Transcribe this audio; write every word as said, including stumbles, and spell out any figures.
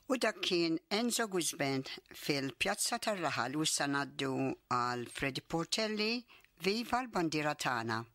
U dak kien Enzo Guzband fil-Pjazza tar-Raħal u issa ngħaddu għal Freddy Portelli Viva l-Bandiera tagħna.